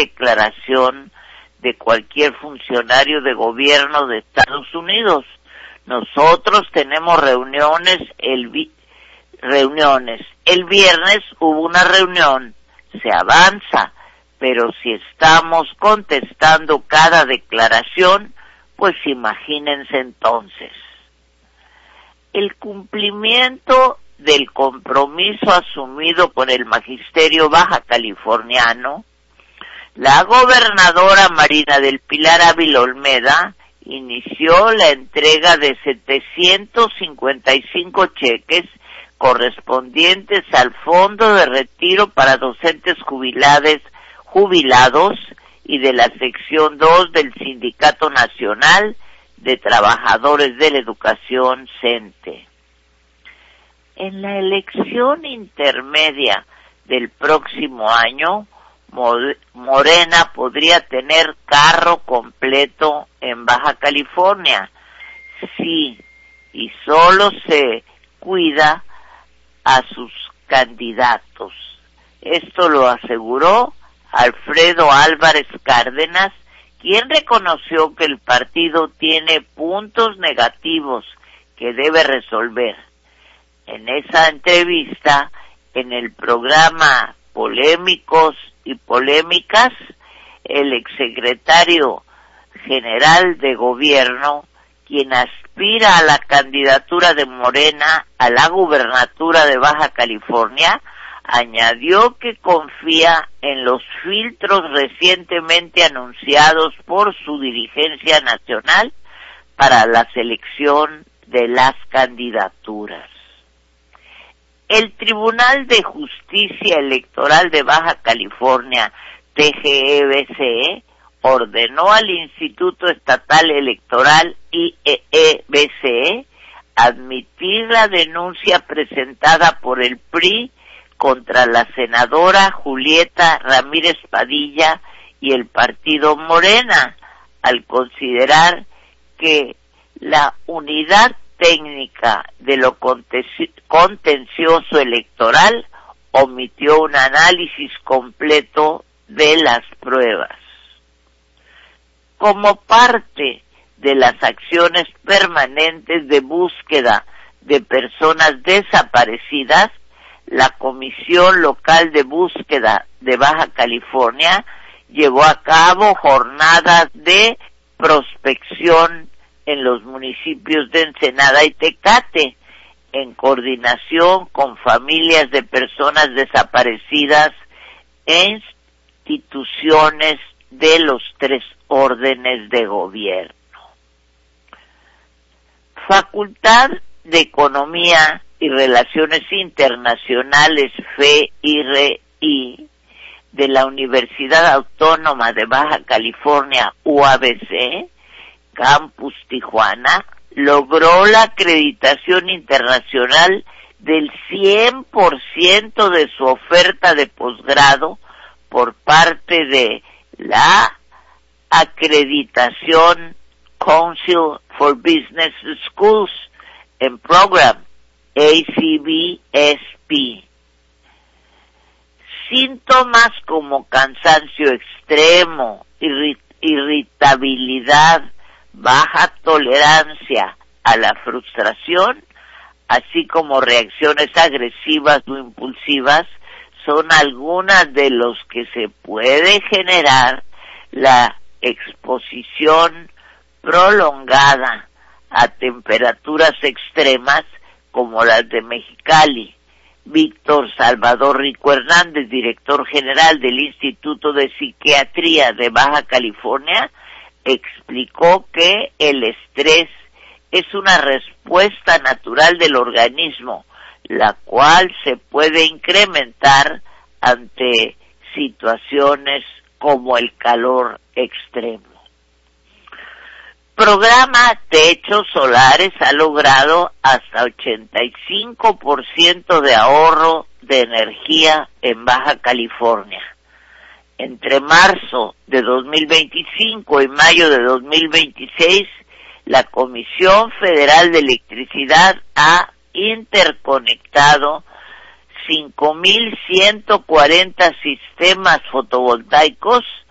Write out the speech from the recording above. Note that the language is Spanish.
declaración de cualquier funcionario de gobierno de Estados Unidos. Nosotros tenemos reuniones. El viernes hubo una reunión, se avanza, pero si estamos contestando cada declaración, pues imagínense entonces. El cumplimiento del compromiso asumido por el magisterio baja californiano, la gobernadora Marina del Pilar Ávila Olmeda inició la entrega de 755 cheques correspondientes al Fondo de Retiro para Docentes Jubilados y de la Sección 2 del Sindicato Nacional de Trabajadores de la Educación, CENTE. En la elección intermedia del próximo año, Morena podría tener carro completo en Baja California, sí, y solo se cuida a sus candidatos. Esto lo aseguró Alfredo Álvarez Cárdenas, quien reconoció que el partido tiene puntos negativos que debe resolver. En esa entrevista, en el programa Polémicos y Polémicas, el exsecretario general de gobierno, quien aspira a la candidatura de Morena a la gubernatura de Baja California, añadió que confía en los filtros recientemente anunciados por su dirigencia nacional para la selección de las candidaturas. El Tribunal de Justicia Electoral de Baja California, TGEBCE, ordenó al Instituto Estatal Electoral, IEBCE, admitir la denuncia presentada por el PRI contra la senadora Julieta Ramírez Padilla y el partido Morena, al considerar que la unidad técnica de lo contencioso electoral omitió un análisis completo de las pruebas. Como parte de las acciones permanentes de búsqueda de personas desaparecidas, la Comisión Local de Búsqueda de Baja California llevó a cabo jornadas de prospección en los municipios de Ensenada y Tecate, en coordinación con familias de personas desaparecidas e instituciones de los 3 órdenes de gobierno. Facultad de Economía y Relaciones Internacionales, FEIRI, de la Universidad Autónoma de Baja California, UABC, Campus Tijuana, logró la acreditación internacional del 100% de su oferta de posgrado por parte de la Acreditación Council for Business Schools and Program, ACBSP. Síntomas como cansancio extremo, irritabilidad, baja tolerancia a la frustración, así como reacciones agresivas o impulsivas, son algunas de los que se puede generar la exposición prolongada a temperaturas extremas como las de Mexicali. Víctor Salvador Rico Hernández, director general del Instituto de Psiquiatría de Baja California, explicó que el estrés es una respuesta natural del organismo, la cual se puede incrementar ante situaciones como el calor extremo. Programa Techos Solares ha logrado hasta 85% de ahorro de energía en Baja California. Entre marzo de 2025 y mayo de 2026, la Comisión Federal de Electricidad ha interconectado 5,140 sistemas fotovoltaicos